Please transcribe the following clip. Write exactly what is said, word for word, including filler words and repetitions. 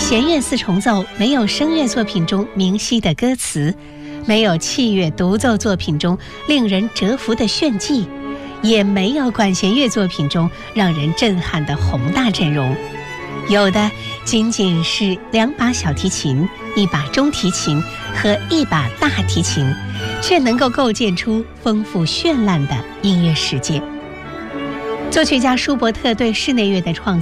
弦乐四重奏没有声乐作品中明晰的歌词，没有器乐独奏作品中令人折服的炫技，也没有管弦乐作品中让人震撼的宏大阵容。有的仅仅是两把小提琴、一把中提琴和一把大提琴，却能够构建出丰富绚烂的音乐世界。作曲家舒伯特对室内乐的创作